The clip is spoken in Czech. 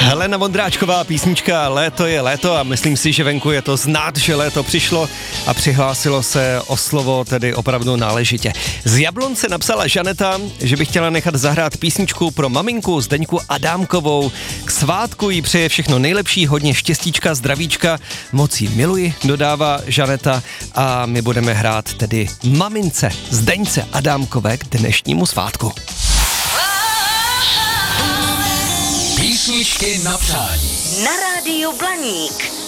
Helena Vondráčková, písnička Léto je léto a myslím si, že venku je to znát, že léto přišlo a přihlásilo se o slovo tedy opravdu náležitě. Z Jablonce napsala Žaneta, že by chtěla nechat zahrát písničku pro maminku Zdeňku Adámkovou. K svátku jí přeje všechno nejlepší, hodně štěstíčka, zdravíčka, moc jí miluji, dodává Žaneta a my budeme hrát tedy mamince Zdeňce Adámkové k dnešnímu svátku. Písničky na přání. Na rádiu Blaník.